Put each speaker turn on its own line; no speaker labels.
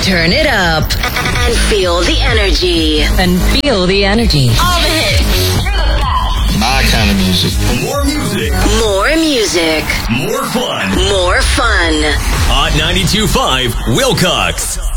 Turn it up and feel the energy. All the hits.
My kind of music.
More music.
More music.
More fun.
More fun.
Hot 92.5 Wilcox.